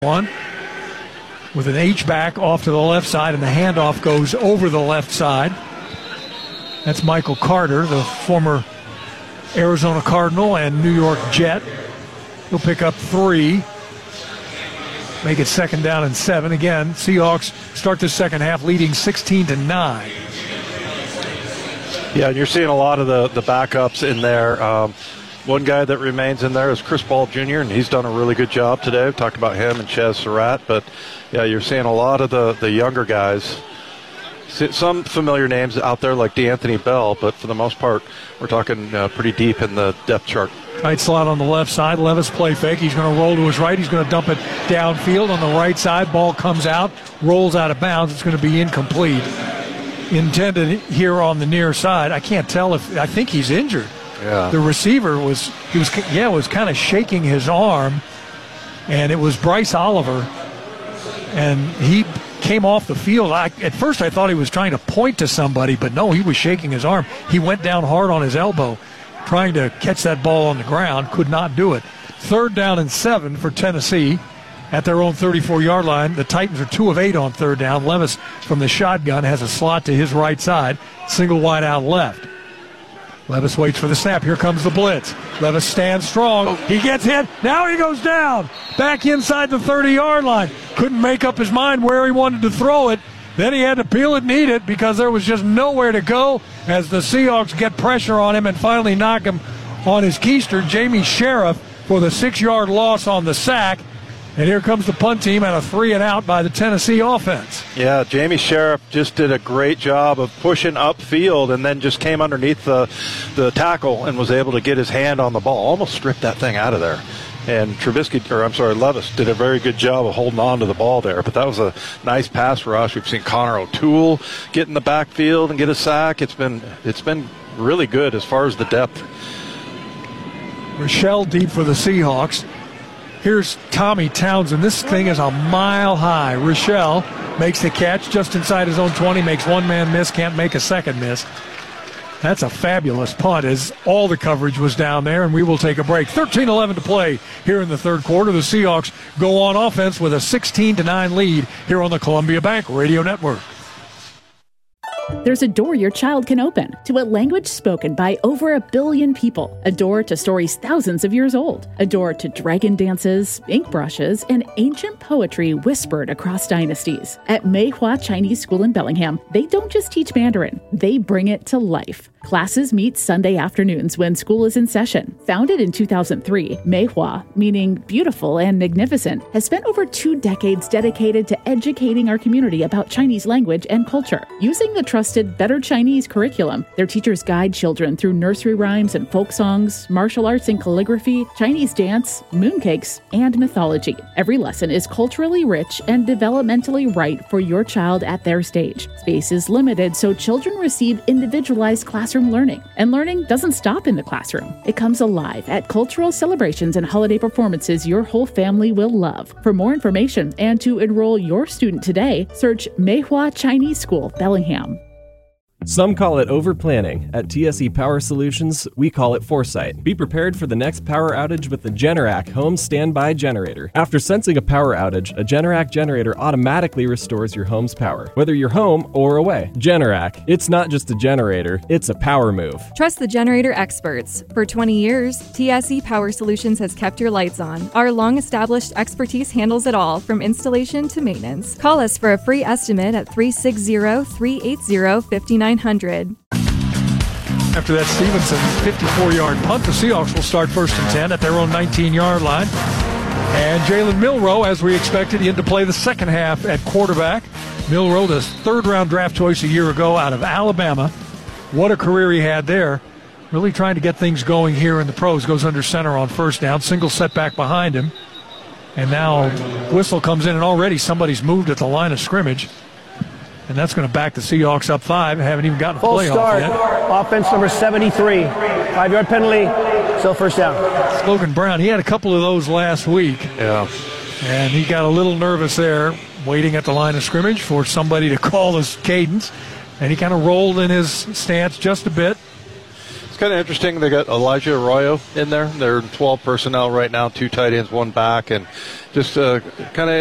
One with an H-back off to the left side, and the handoff goes over the left side. That's Michael Carter, the former Arizona Cardinal and New York Jet. He'll pick up 3. Make it 2nd down and 7. Again, Seahawks start the second half leading 16-9. Yeah, and you're seeing a lot of the backups in there. One guy that remains in there is Chris Ball Jr., and he's done a really good job today. We talked about him and Chaz Surratt, but yeah, you're seeing a lot of the younger guys. Some familiar names out there like DeAnthony Bell, but for the most part, we're talking pretty deep in the depth chart. Tight slot on the left side. Levis play fake. He's going to roll to his right. He's going to dump it downfield on the right side. Ball comes out, rolls out of bounds. It's going to be incomplete. Intended here on the near side. I can't tell I think he's injured. Yeah. The receiver was kind of shaking his arm, and it was Bryce Oliver, and he came off the field. At first I thought he was trying to point to somebody, but no, he was shaking his arm. He went down hard on his elbow trying to catch that ball on the ground, could not do it. 3rd down and 7 for Tennessee at their own 34-yard line. The Titans are 2 of 8 on 3rd down. Levis from the shotgun has a slot to his right side, single wide out left. Levis waits for the snap. Here comes the blitz. Levis stands strong. He gets hit. Now he goes down. Back inside the 30-yard line. Couldn't make up his mind where he wanted to throw it. Then he had to peel it and eat it because there was just nowhere to go as the Seahawks get pressure on him and finally knock him on his keister. Jamie Sheriff for the 6-yard loss on the sack. And here comes the punt team at a 3-and-out by the Tennessee offense. Yeah, Jamie Sheriff just did a great job of pushing upfield and then just came underneath the tackle and was able to get his hand on the ball. Almost stripped that thing out of there. And Levis did a very good job of holding on to the ball there. But that was a nice pass rush. We've seen Connor O'Toole get in the backfield and get a sack. It's been really good as far as the depth. Rochelle deep for the Seahawks. Here's Tommy Townsend. This thing is a mile high. Rochelle makes the catch just inside his own 20, makes one man miss, can't make a second miss. That's a fabulous punt as all the coverage was down there, and we will take a break. 13-11 to play here in the third quarter. The Seahawks go on offense with a 16-9 lead here on the Columbia Bank Radio Network. There's a door your child can open to a language spoken by over 1 billion people. A door to stories thousands of years old. A door to dragon dances, ink brushes, and ancient poetry whispered across dynasties. At Meihua Chinese School in Bellingham, they don't just teach Mandarin, they bring it to life. Classes meet Sunday afternoons when school is in session. Founded in 2003, Meihua, meaning beautiful and magnificent, has spent over 2 decades dedicated to educating our community about Chinese language and culture. Using the trusted Better Chinese curriculum, their teachers guide children through nursery rhymes and folk songs, martial arts and calligraphy, Chinese dance, mooncakes, and mythology. Every lesson is culturally rich and developmentally right for your child at their stage. Space is limited, so children receive individualized classroom learning. And learning doesn't stop in the classroom. It comes alive at cultural celebrations and holiday performances your whole family will love. For more information and to enroll your student today, search Meihua Chinese School, Bellingham. Some call it over-planning. At TSE Power Solutions, we call it foresight. Be prepared for the next power outage with the Generac Home Standby Generator. After sensing a power outage, a Generac generator automatically restores your home's power, whether you're home or away. Generac, it's not just a generator, it's a power move. Trust the generator experts. For 20 years, TSE Power Solutions has kept your lights on. Our long-established expertise handles it all, from installation to maintenance. Call us for a free estimate at 360-380-5900. After that Stevenson 54-yard punt, the Seahawks will start 1st and 10 at their own 19-yard line. And Jalen Milroe, as we expected, in to play the second half at quarterback. Milroe, the 3rd-round draft choice a year ago out of Alabama. What a career he had there. Really trying to get things going here in the pros. Goes under center on 1st down. Single setback behind him. And now whistle comes in, and already somebody's moved at the line of scrimmage. And that's going to back the Seahawks up 5. Haven't even gotten a playoff yet. Offense number 73. 5-yard penalty. Still 1st down. Logan Brown, he had a couple of those last week. Yeah. And he got a little nervous there, waiting at the line of scrimmage for somebody to call his cadence. And he kind of rolled in his stance just a bit. kind of interesting. They got Elijah Arroyo in there. They're 12 personnel right now, 2 tight ends, 1 back, and just kind of